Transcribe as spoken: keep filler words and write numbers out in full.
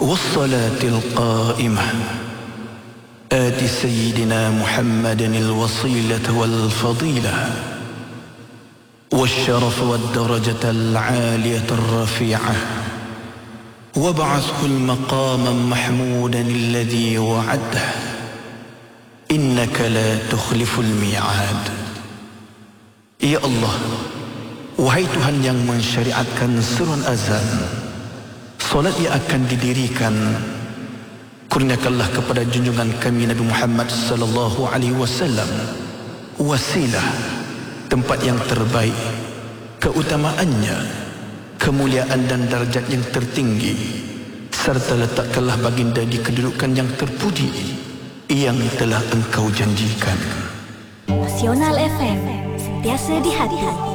والصلاة القائمة آت سيدنا محمد الوصيلة والفضيلة والشرف والدرجة العالية الرفيعة وابعثه المقام محمودا الذي وعده إنك لا تخلف الميعاد. Ya Allah, wahai Tuhan yang mensyariatkan seruan azan, solat yang akan didirikan, kurniakanlah kepada junjungan kami Nabi Muhammad sallallahu alaihi wasallam wasilah, tempat yang terbaik, keutamaannya, kemuliaan dan darjat yang tertinggi, serta letakkanlah baginda di kedudukan yang terpuji yang telah engkau janjikan. Nasional F M, sentiasa di hati.